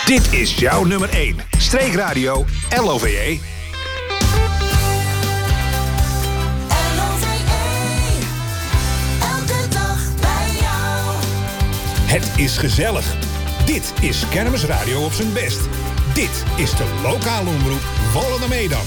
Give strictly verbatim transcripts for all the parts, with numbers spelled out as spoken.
Dit is jouw nummer één. Streekradio L O V E. Het is gezellig. Dit is Kermisradio op zijn best. Dit is de lokale omroep Volendam-Edam.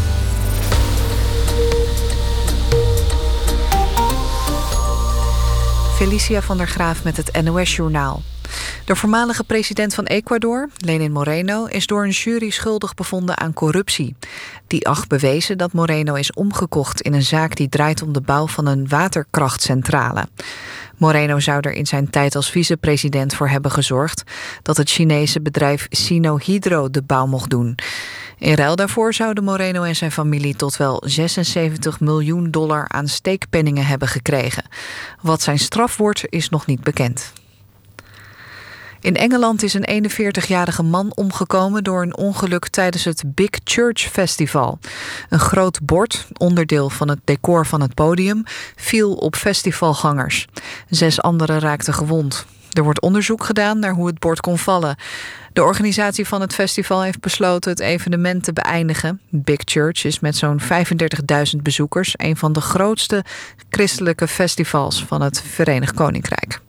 Felicia van der Graaf met het N O S-journaal. De voormalige president van Ecuador, Lenin Moreno, is door een jury schuldig bevonden aan corruptie. Die acht bewezen dat Moreno is omgekocht in een zaak die draait om de bouw van een waterkrachtcentrale. Moreno zou er in zijn tijd als vicepresident voor hebben gezorgd dat het Chinese bedrijf Sinohydro de bouw mocht doen. In ruil daarvoor zouden Moreno en zijn familie tot wel zesenzeventig miljoen dollar aan steekpenningen hebben gekregen. Wat zijn straf wordt, is nog niet bekend. In Engeland is een eenenveertigjarige man omgekomen door een ongeluk tijdens het Big Church Festival. Een groot bord, onderdeel van het decor van het podium, viel op festivalgangers. Zes anderen raakten gewond. Er wordt onderzoek gedaan naar hoe het bord kon vallen. De organisatie van het festival heeft besloten het evenement te beëindigen. Big Church is met zo'n vijfendertigduizend bezoekers een van de grootste christelijke festivals van het Verenigd Koninkrijk.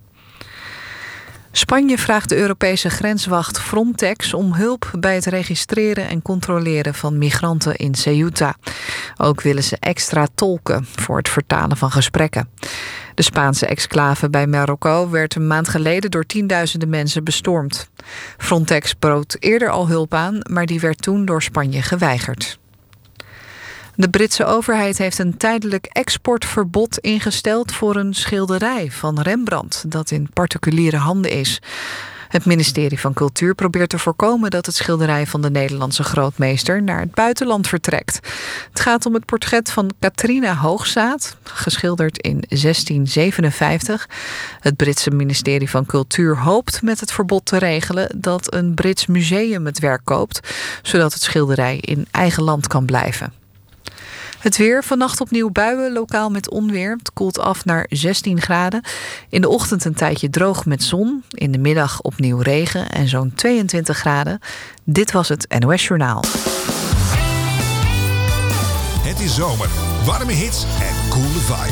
Spanje vraagt de Europese grenswacht Frontex om hulp bij het registreren en controleren van migranten in Ceuta. Ook willen ze extra tolken voor het vertalen van gesprekken. De Spaanse exclave bij Marokko werd een maand geleden door tienduizenden mensen bestormd. Frontex bood eerder al hulp aan, maar die werd toen door Spanje geweigerd. De Britse overheid heeft een tijdelijk exportverbod ingesteld voor een schilderij van Rembrandt dat in particuliere handen is. Het ministerie van Cultuur probeert te voorkomen dat het schilderij van de Nederlandse grootmeester naar het buitenland vertrekt. Het gaat om het portret van Catharina Hoogzaad, geschilderd in zestien zevenenvijftig. Het Britse ministerie van Cultuur hoopt met het verbod te regelen dat een Brits museum het werk koopt, zodat het schilderij in eigen land kan blijven. Het weer, vannacht opnieuw buien, lokaal met onweer. Het koelt af naar zestien graden. In de ochtend een tijdje droog met zon. In de middag opnieuw regen en zo'n tweeëntwintig graden. Dit was het N O S Journaal. Het is zomer, warme hits en coole vibes.